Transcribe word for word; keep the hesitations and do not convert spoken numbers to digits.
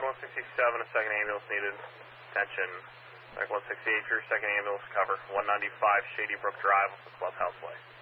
one sixty-seven, a second ambulance needed. Attention. Medic one sixty-eight for your second ambulance cover. one ninety-five Shady Brook Drive, Clubhouse Way.